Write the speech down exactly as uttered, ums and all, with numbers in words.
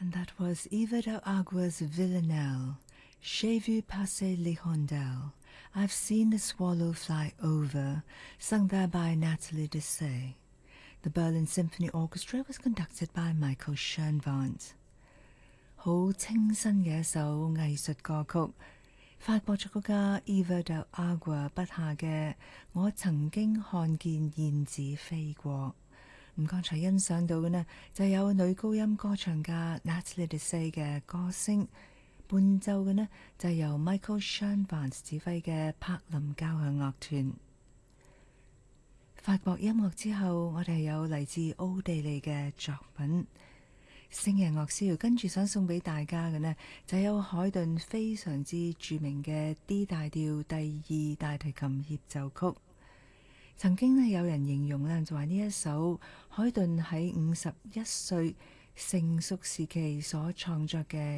And that was Eva del Agua's Villanelle, J'ai vu passer l'hirondelle, I've seen the swallow fly over, sung there by Nathalie Dessay. The Berlin Symphony Orchestra was conducted by Michael Schoenwandt. 好清新嘅一首藝術歌曲，法國作曲家 Eva del Agua 筆下嘅我曾經看見燕子飛過。咁剛才欣賞到嘅呢，就有女高音歌唱家 Nathalie Dessay 嘅歌聲，伴奏嘅呢就由 Michael Schoenwandt 指揮嘅柏林交響樂團。法國音樂之後，我哋有嚟自奧地利嘅作品。星夜樂師要跟住想送俾大家嘅呢，就有海頓非常之著名嘅 D 大調第二大提琴協奏曲。曾經呢有人形容呢，就話呢一首海頓喺五十一歲成熟時期所創作嘅